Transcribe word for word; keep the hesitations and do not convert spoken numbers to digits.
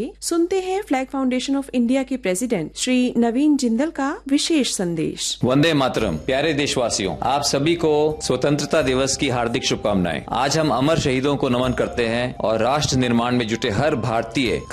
आइए सुनते हैं फ्लैग फाउंडेशन ऑफ इंडिया के प्रेसिडेंट श्री नवीन जिंदल का विशेष संदेश। वंदे मातरम। प्यारे देशवासियों, आप सभी को स्वतंत्रता दिवस की हार्दिक शुभकामनाएं। आज हम अमर शहीदों को नमन करते हैं और राष्ट्र निर्माण में जुटे हर भारतीय